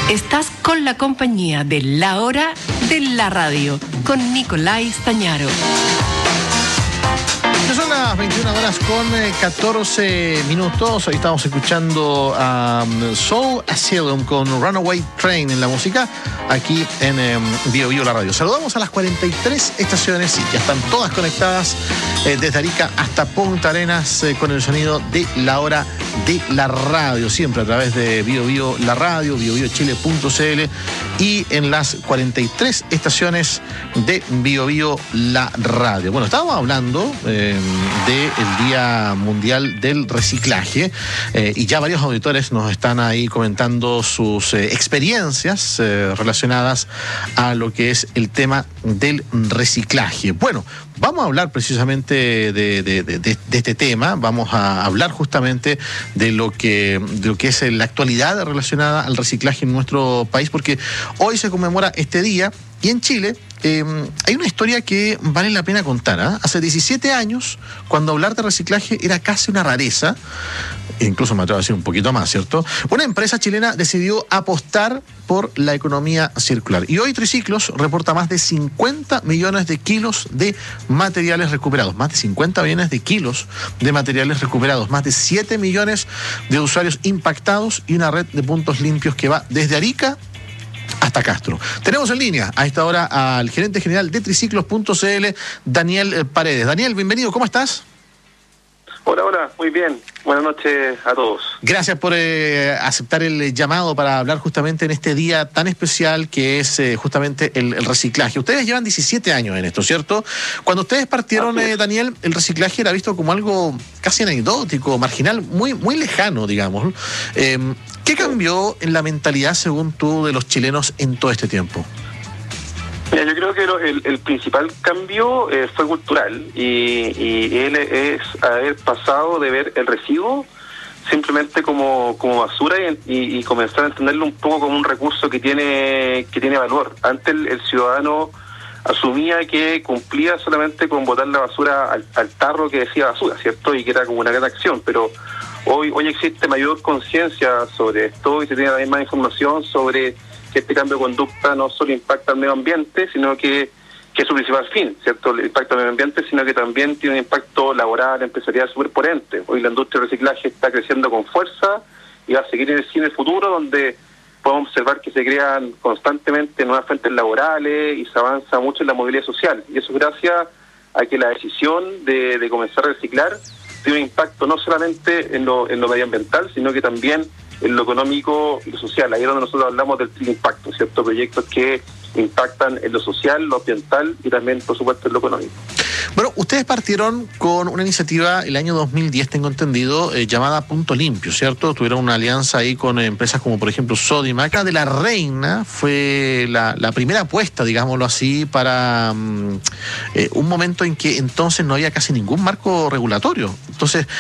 Estás con la compañía de La Hora de la Radio, con Nicolai Stañaro. Son las 21 horas con 14 minutos. Hoy estamos escuchando a Soul Asylum con Runaway Train en la música, aquí en Bio Bio la Radio. Saludamos a las 43 estaciones, sí, ya están todas conectadas desde Arica hasta Punta Arenas con el sonido de La Hora de la Radio, siempre a través de Bio Bio la Radio, biobiochile.cl y en las 43 estaciones de Bio Bio la Radio. Bueno, estábamos hablando del Día Mundial del Reciclaje y ya varios auditores nos están ahí comentando sus experiencias relacionadas a lo que es el tema del reciclaje. Bueno, vamos a hablar precisamente de este tema, vamos a hablar justamente de lo que es la actualidad relacionada al reciclaje en nuestro país, porque hoy se conmemora este día y en Chile hay una historia que vale la pena contar, ¿eh? Hace 17 años, cuando hablar de reciclaje era casi una rareza, incluso me atrevo a decir un poquito más, ¿cierto? Una empresa chilena decidió apostar por la economía circular. Y hoy Triciclos reporta más de 50 millones de kilos de materiales recuperados. Más de 50 millones de kilos de materiales recuperados. Más de 7 millones de usuarios impactados y una red de puntos limpios que va desde Arica hasta Castro. Tenemos en línea a esta hora al gerente general de Triciclos.cl, Daniel Paredes. Daniel, bienvenido, ¿cómo estás? Hola, muy bien. Buenas noches a todos. Gracias por aceptar el llamado para hablar justamente en este día tan especial que es justamente el reciclaje. Ustedes llevan 17 años en esto, ¿cierto? Cuando ustedes partieron, Daniel, el reciclaje era visto como algo casi anecdótico, marginal, muy, muy lejano, digamos. ¿Qué cambió en la mentalidad, según tú, de los chilenos en todo este tiempo? Mira, yo creo que el principal cambio fue cultural y él es haber pasado de ver el residuo simplemente como basura y comenzar a entenderlo un poco como un recurso que tiene valor. Antes el ciudadano asumía que cumplía solamente con botar la basura al tarro que decía basura, ¿cierto? Y que era como una gran acción, pero hoy existe mayor conciencia sobre esto y se tiene la misma información sobre que este cambio de conducta no solo impacta al medio ambiente, sino que es su principal fin, ¿cierto? El impacto al medio ambiente, sino que también tiene un impacto laboral, empresarial súper potente. Hoy la industria del reciclaje está creciendo con fuerza y va a seguir en el futuro, donde podemos observar que se crean constantemente nuevas fuentes laborales y se avanza mucho en la movilidad social. Y eso gracias a que la decisión de comenzar a reciclar tiene un impacto no solamente en lo medioambiental, sino que también en lo económico y lo social. Ahí es donde nosotros hablamos del triple impacto, ¿cierto? Proyectos que impactan en lo social, lo ambiental y también, por supuesto, en lo económico. Bueno, ustedes partieron con una iniciativa el año 2010, tengo entendido, llamada Punto Limpio, ¿cierto? Tuvieron una alianza ahí con empresas como, por ejemplo, Sodimac. De la Reina fue la primera apuesta, digámoslo así, para un momento en que entonces no había casi ningún marco regulatorio. Entonces,